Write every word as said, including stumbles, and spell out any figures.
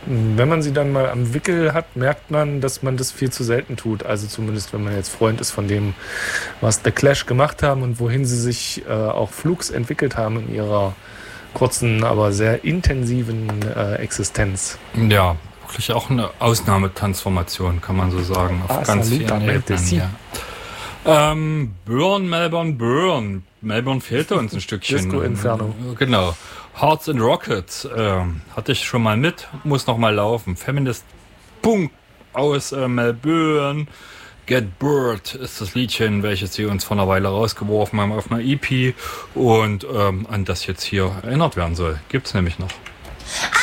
wenn man sie dann mal am Wickel hat, merkt man, dass man das viel zu selten tut. Also zumindest, wenn man jetzt Freund ist von dem, was The Clash gemacht haben und wohin sie sich äh, auch flugs entwickelt haben in ihrer kurzen, aber sehr intensiven äh, Existenz. Ja, wirklich auch eine Ausnahmetransformation, kann man so sagen, auf ah, ganz vielen Ebenen. Ja. Ähm, Burn, Melbourne, Burn. Melbourne fehlte uns ein Stückchen. Disco Inferno. Genau. Hearts and Rockets äh, hatte ich schon mal mit, muss noch mal laufen. Feminist Punk aus äh, Melbourne. Get Bird ist das Liedchen, welches sie uns vor einer Weile rausgeworfen haben auf einer E P und ähm, an das jetzt hier erinnert werden soll. Gibt's nämlich noch.